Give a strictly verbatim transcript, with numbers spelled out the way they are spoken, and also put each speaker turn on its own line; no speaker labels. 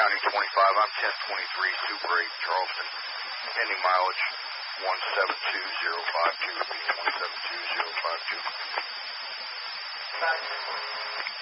County twenty-five, I'm ten twenty-three, Super eight, Charleston. Ending mileage one seven two zero five two, repeating one seven two zero five two.